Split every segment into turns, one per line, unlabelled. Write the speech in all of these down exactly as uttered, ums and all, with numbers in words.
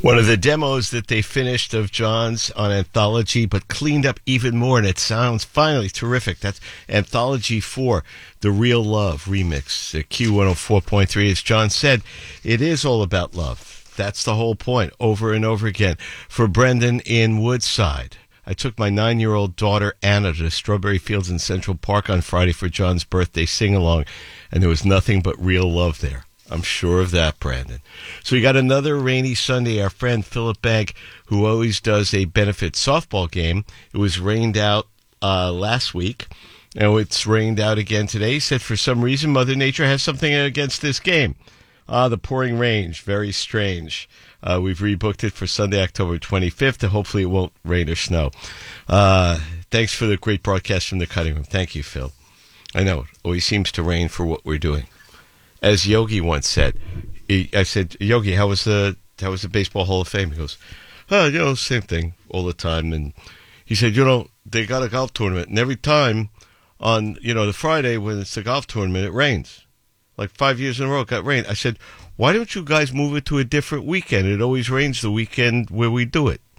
One of the demos that they finished of John's on Anthology, but cleaned up even more, and it sounds finally terrific. That's Anthology four, The Real Love remix at Q one oh four point three. As John said, it is all about love. That's the whole point, over and over again. For Brendan in Woodside, I took my nine-year-old daughter, Anna, to Strawberry Fields in Central Park on Friday for John's birthday sing-along, and there was nothing but real love there. I'm sure of that, Brandon. So we got another rainy Sunday. Our friend Philip Begg, who always does a benefit softball game, it was rained out uh, last week. Now it's rained out again today. He said for some reason Mother Nature has something against this game. Ah, the pouring rain, very strange. Uh, we've rebooked it for Sunday, October twenty-fifth, and hopefully it won't rain or snow. Uh, thanks for the great broadcast from the cutting room. Thank you, Phil. I know, it always seems to rain for what we're doing. As Yogi once said, he, I said, Yogi, how was the how was the Baseball Hall of Fame? He goes, oh, you know, same thing all the time. And he said, you know, they got a golf tournament, and every time on, you know, the Friday when it's the golf tournament, it rains. Like five years in a row, it got rain. I said, why don't you guys move it to a different weekend? It always rains the weekend where we do it.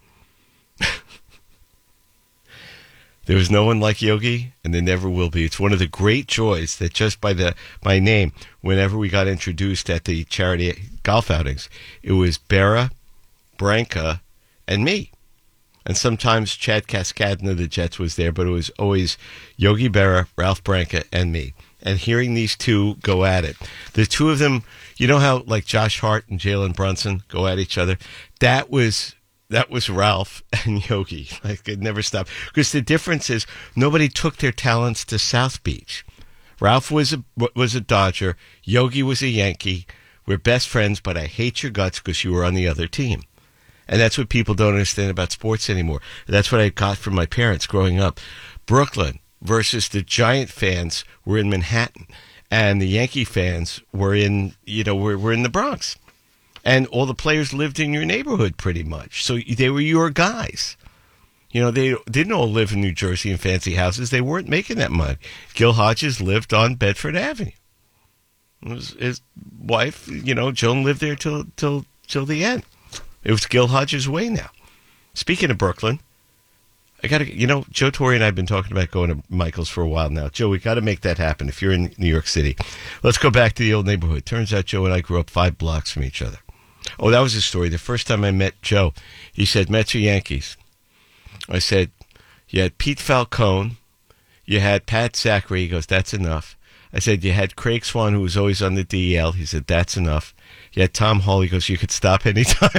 There was no one like Yogi, and there never will be. It's one of the great joys that just by the my name, whenever we got introduced at the charity golf outings, it was Berra, Branca, and me. And sometimes Chad Cascadden of the Jets was there, but it was always Yogi Berra, Ralph Branca, and me. And hearing these two go at it, the two of them, you know how like Josh Hart and Jalen Brunson go at each other? That was... That was Ralph and Yogi. Like, it never stopped. Because the difference is nobody took their talents to South Beach. Ralph was a, was a Dodger. Yogi was a Yankee. We're best friends, but I hate your guts because you were on the other team. And that's what people don't understand about sports anymore. That's what I got from my parents growing up. Brooklyn versus the Giant fans were in Manhattan. And the Yankee fans were in, you know, were, were in the Bronx. And all the players lived in your neighborhood pretty much. So they were your guys. You know, they didn't all live in New Jersey in fancy houses. They weren't making that money. Gil Hodges lived on Bedford Avenue. His, his wife, you know, Joan lived there till, till, till the end. It was Gil Hodges' way now. Speaking of Brooklyn, I got to, you know, Joe Torre and I have been talking about going to Michael's for a while now. Joe, we got to make that happen if you're in New York City. Let's go back to the old neighborhood. Turns out Joe and I grew up five blocks from each other. Oh, that was a story. The first time I met Joe, he said, Mets or Yankees? I said, you had Pete Falcone, you had Pat Zachary. He goes, that's enough. I said, you had Craig Swan, who was always on the D E L. He said, that's enough. You had Tom Hall. He goes, you could stop anytime.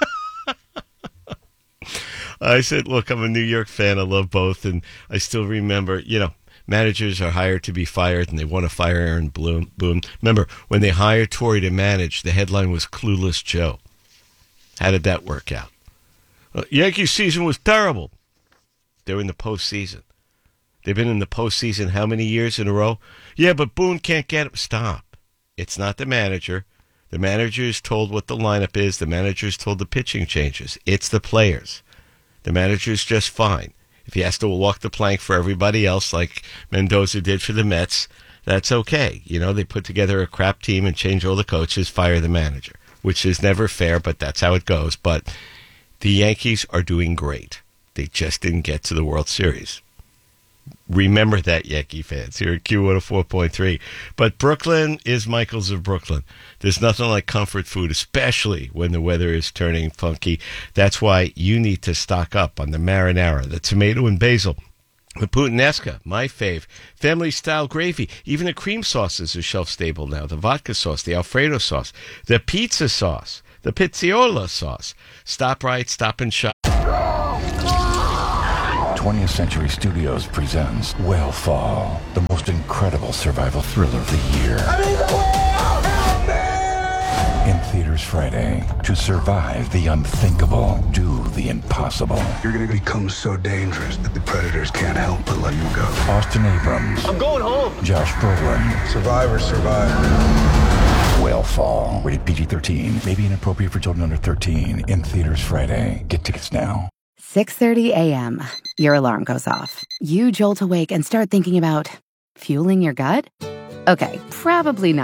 I said, look, I'm a New York fan. I love both. And I still remember, you know, managers are hired to be fired, and they want to fire Aaron Boone. Boone. Remember, when they hired Torre to manage, the headline was Clueless Joe. How did that work out? Well, Yankees season was terrible. They're in the postseason. They've been in the postseason how many years in a row? Yeah, but Boone can't get him. Stop. It's not the manager. The manager is told what the lineup is. The manager is told the pitching changes. It's the players. The manager is just fine. If he has to walk the plank for everybody else, like Mendoza did for the Mets, that's okay. You know, they put together a crap team and change all the coaches, fire the manager, which is never fair, but that's how it goes. But the Yankees are doing great. They just didn't get to the World Series. Remember that, Yankee fans, here at Q one oh four point three. But Brooklyn is Michael's of Brooklyn. There's nothing like comfort food, especially when the weather is turning funky. That's why you need to stock up on the marinara, the tomato and basil, the puttanesca, my fave, family-style gravy. Even the cream sauces are shelf-stable now. The vodka sauce, the Alfredo sauce, the pizza sauce, the pizziola sauce. Stop right, stop and shop.
twentieth Century Studios presents Whale Fall, the most incredible survival thriller of the year.
I'm in the whale! Help me!
In theaters Friday. To survive the unthinkable, do the impossible.
You're gonna become so dangerous that the predators can't help but let you go.
Austin Abrams.
I'm going home.
Josh Brolin.
Survivor, survivor.
Whale Fall. Rated P G thirteen. May be inappropriate for children under thirteen. In theaters Friday. Get tickets now.
six thirty a.m. Your alarm goes off. You jolt awake and start thinking about fueling your gut? Okay, probably not.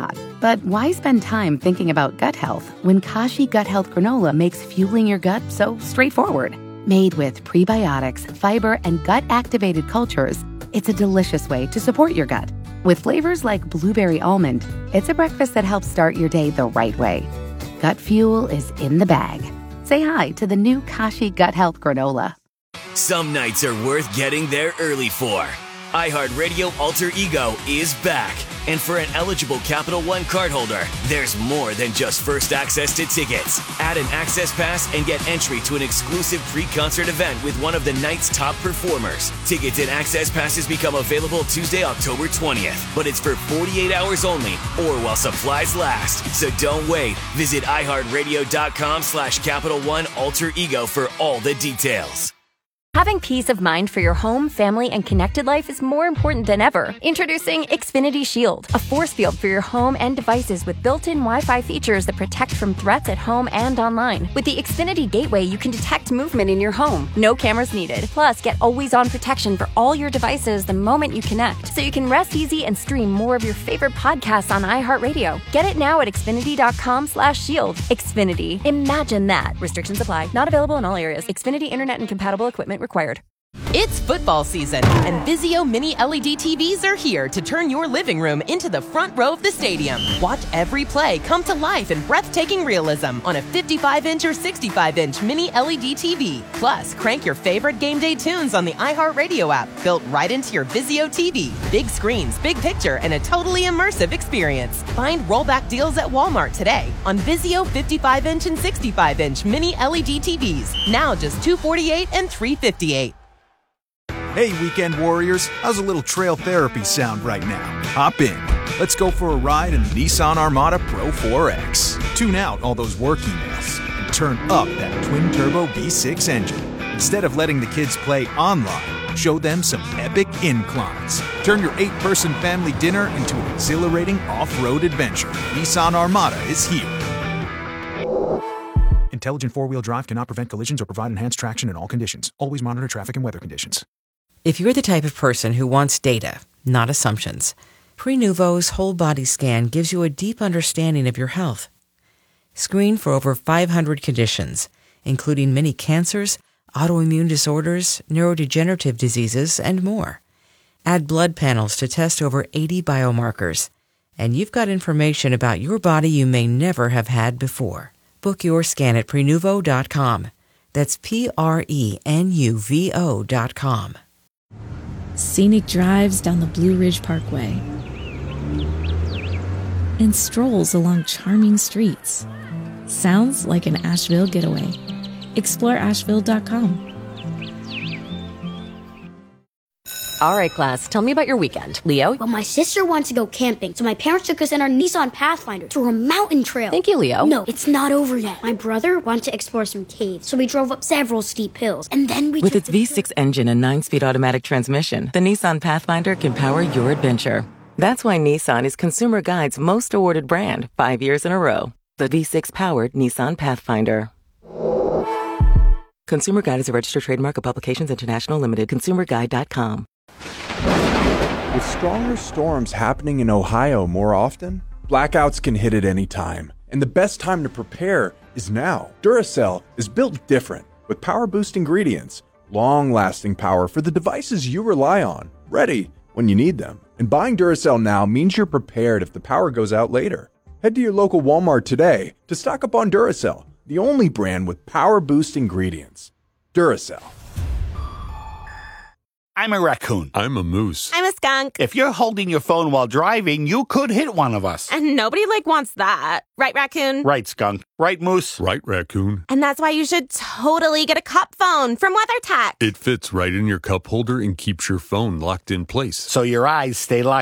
But why spend time thinking about gut health when Kashi Gut Health Granola makes fueling your gut so straightforward? Made with prebiotics, fiber, and gut-activated cultures, it's a delicious way to support your gut. With flavors like blueberry almond, it's a breakfast that helps start your day the right way. Gut fuel is in the bag. Say hi to the new Kashi Gut Health Granola.
Some nights are worth getting there early for. iHeartRadio Alter Ego is back. And for an eligible Capital One cardholder, there's more than just first access to tickets. Add an access pass and get entry to an exclusive pre-concert event with one of the night's top performers. Tickets and access passes become available Tuesday, October twentieth. But it's for forty-eight hours only or while supplies last. So don't wait. Visit iHeartRadio.com slash Capital One Alter Ego for all the details.
Having peace of mind for your home, family, and connected life is more important than ever. Introducing Xfinity Shield, a force field for your home and devices with built-in Wi-Fi features that protect from threats at home and online. With the Xfinity Gateway, you can detect movement in your home. No cameras needed. Plus, get always-on protection for all your devices the moment you connect, so you can rest easy and stream more of your favorite podcasts on iHeartRadio. Get it now at Xfinity.com slash shield. Xfinity. Imagine that. Restrictions apply. Not available in all areas. Xfinity Internet and compatible equipment required.
It's football season, and Vizio Mini L E D T Vs are here to turn your living room into the front row of the stadium. Watch every play come to life in breathtaking realism on a fifty-five inch or sixty-five inch Mini L E D T V. Plus, crank your favorite game day tunes on the iHeartRadio app, built right into your Vizio T V. Big screens, big picture, and a totally immersive experience. Find rollback deals at Walmart today on Vizio fifty-five inch and sixty-five inch Mini L E D T Vs. Now just two hundred forty-eight dollars and three hundred fifty-eight dollars.
Hey, weekend warriors, how's a little trail therapy sound right now? Hop in. Let's go for a ride in the Nissan Armada Pro four X. Tune out all those work emails and turn up that twin-turbo V six engine. Instead of letting the kids play online, show them some epic inclines. Turn your eight-person family dinner into an exhilarating off-road adventure. Nissan Armada is here. Intelligent four-wheel drive cannot prevent collisions or provide enhanced traction in all conditions. Always monitor traffic and weather conditions.
If you're the type of person who wants data, not assumptions, Prenuvo's whole body scan gives you a deep understanding of your health. Screen for over five hundred conditions, including many cancers, autoimmune disorders, neurodegenerative diseases, and more. Add blood panels to test over eighty biomarkers, and you've got information about your body you may never have had before. Book your scan at Prenuvo dot com. That's P R E N U V O dot com.
Scenic drives down the Blue Ridge Parkway, and strolls along charming streets. Sounds like an Asheville getaway. Explore Asheville dot com.
All right, class, tell me about your weekend. Leo?
Well, my sister wants to go camping, so my parents took us in our Nissan Pathfinder to a mountain trail.
Thank you, Leo.
No, it's not over yet. My brother wanted to explore some caves, so we drove up several steep hills, and then we...
With its V six engine and nine-speed automatic transmission, the Nissan Pathfinder can power your adventure. That's why Nissan is Consumer Guide's most awarded brand, five years in a row. The V six-powered Nissan Pathfinder. Consumer Guide is a registered trademark of Publications International Limited. Consumer Guide dot com.
With stronger storms happening in Ohio more often, blackouts can hit at any time, and the best time to prepare is now. Duracell is built different, with power-boost ingredients, long-lasting power for the devices you rely on, ready when you need them. And buying Duracell now means you're prepared if the power goes out later. Head to your local Walmart today to stock up on Duracell, the only brand with power-boost ingredients. Duracell.
I'm a raccoon.
I'm a moose.
I'm a skunk.
If you're holding your phone while driving, you could hit one of us.
And nobody, like, wants that. Right, raccoon?
Right, skunk. Right, moose?
Right, raccoon.
And that's why you should totally get a cup phone from WeatherTech.
It fits right in your cup holder and keeps your phone locked in place.
So your eyes stay locked